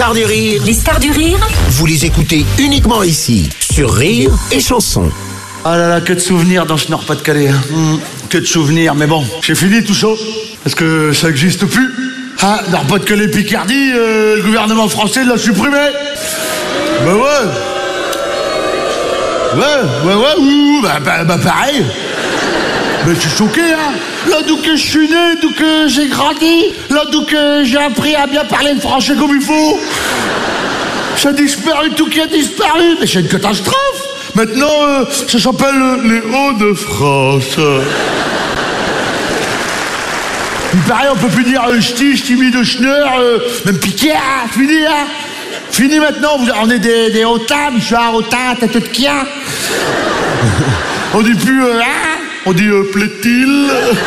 Stars du rire. Les stars du rire. Vous les écoutez uniquement ici, sur Rire et Chanson. Ah là là, que de souvenirs dans ce Nord-Pas-de-Calais. Que de souvenirs, mais bon, j'ai fini tout ça, parce que ça n'existe plus. Ah, Nord-Pas-de-Calais, Picardie, le gouvernement français l'a supprimé. Bah ouais. Bah pareil. Mais je suis choqué, hein. Là d'où que je suis né, d'où que j'ai grandi, là d'où que j'ai appris à bien parler le français comme il faut. Ça a disparu, tout qui a disparu. Mais c'est une catastrophe. Maintenant, ça s'appelle les Hauts-de-France. Il paraît, on peut plus dire ch'ti, ch'timi de schneur, même piqué, hein, fini, hein. Fini maintenant, on est des hautins, Michard, hautain, tête de quien. On dit plus, hein, on dit plaît-il.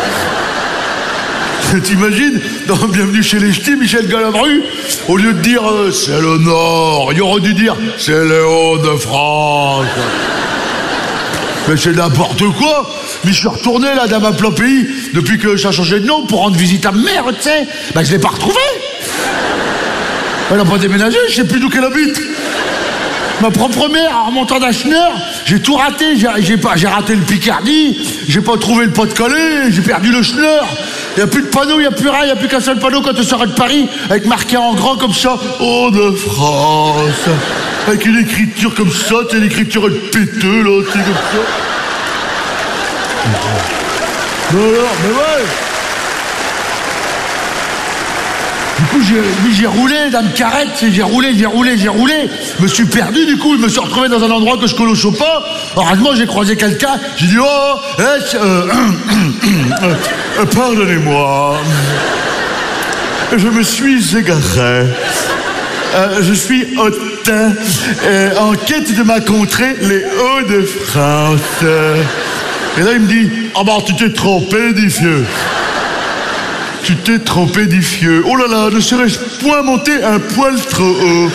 T'imagines, dans Bienvenue chez les ch'tis, Michel Galabru, au lieu de dire c'est le Nord, il aurait dû dire c'est les Hauts-de-France. Mais c'est n'importe quoi. Mais je suis retourné là dans ma plein pays depuis que ça a changé de nom pour rendre visite à ma mère, tu sais. Ben je l'ai pas retrouvée. Elle n'a pas déménagé, je sais plus d'où qu'elle habite. Ma propre mère, en remontant d'Acheneur, j'ai tout raté. J'ai raté le Picardie, j'ai pas trouvé le Pas-de-Calais, j'ai perdu le Schneur. Il n'y a plus de panneau, il n'y a plus rien, il n'y a plus qu'un seul panneau quand on sort de Paris, avec marqué en grand comme ça, Hauts-de-France. Avec une écriture comme ça, tu sais, l'écriture elle péteux, là, tu sais, comme ça. Mais alors, mais ouais. Du coup, j'ai roulé dans une carrette, j'ai roulé. Je me suis perdu, du coup, je me suis retrouvé dans un endroit que je connaissais pas. Heureusement, j'ai croisé quelqu'un, j'ai dit, pardonnez-moi. Je me suis égaré. Je suis hautain, en quête de ma contrée, les Hauts-de-France. Et là, il me dit, tu t'es trompé, dit vieux. Tu t'es trompé, dit vieux. Oh là là, ne serais-je point monté un poil trop haut?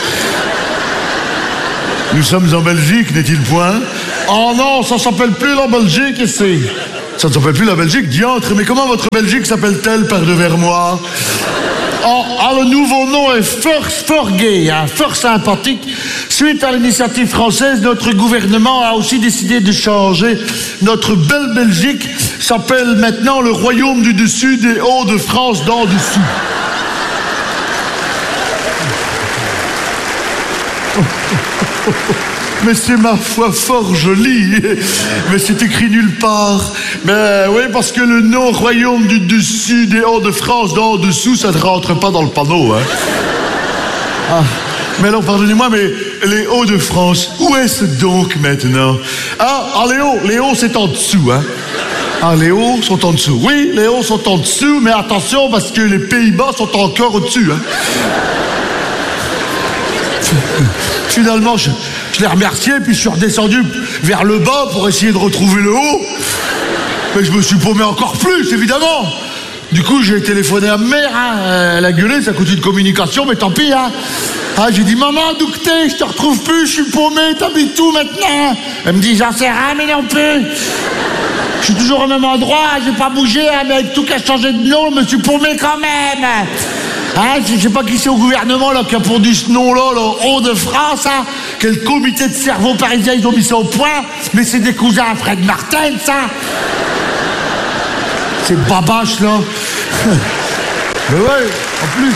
Nous sommes en Belgique, n'est-il point? Oh non, ça s'appelle plus la Belgique ici. Ça ne s'appelle plus la Belgique, diantre. Mais comment votre Belgique s'appelle-t-elle par devers moi? Le nouveau nom est fort gay, hein, fort sympathique. Suite à l'initiative française, notre gouvernement a aussi décidé de changer. Notre belle Belgique s'appelle maintenant le Royaume du Dessus des Hauts-de-France d'en dessous. Mais c'est ma foi fort joli. Mais c'est écrit nulle part. Mais oui, parce que le nom Royaume du Dessus des Hauts-de-France d'en dessous, ça ne rentre pas dans le panneau, hein. Mais alors, pardonnez-moi, mais les Hauts-de-France, où est-ce donc maintenant? Les Hauts, c'est en dessous, hein. Les Hauts sont en dessous. Oui, les Hauts sont en dessous, mais attention, parce que les Pays-Bas sont encore au-dessus, hein. Finalement, je l'ai remercié, puis je suis redescendu vers le bas pour essayer de retrouver le haut. Mais je me suis paumé encore plus, évidemment. Du coup, j'ai téléphoné à ma mère, hein. Elle a gueulé, ça coûte une communication, mais tant pis, hein. J'ai dit, maman, d'où que t'es? Je te retrouve plus, je suis paumé, t'habites où maintenant? Elle me dit, j'en sais rien, mais non plus. Je suis toujours au même endroit, j'ai pas bougé, hein, mais avec tout qui a changé de nom, je me suis paumé quand même. Je sais pas qui c'est au gouvernement là, qui a pondu ce nom-là, Hauts-de-France, hein. Quel comité de cerveau parisien ils ont mis ça au point. Mais c'est des cousins à Fred Martin, ça. C'est Babache, là. Mais ouais, en plus.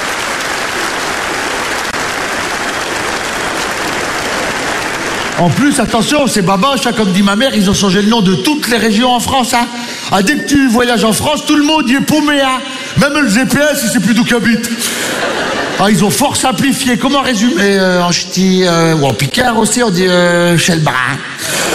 En plus, attention, c'est Babache, hein, comme dit ma mère, ils ont changé le nom de toutes les régions en France, hein. Dès que tu voyages en France, tout le monde y est paumé, hein. Même le GPS, il sait plus d'où qu'habite. Ils ont fort simplifié. Comment résumer en ch'ti ou en picard aussi, on dit chez le brin.